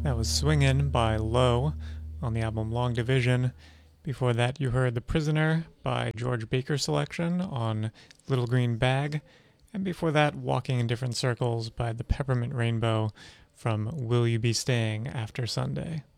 That was Swingin' by Low on the album Long Division. Before that, you heard The Prisoner by George Baker Selection on Little Green Bag. And before that, Walking in Different Circles by The Peppermint Rainbow from Will You Be Staying After Sunday.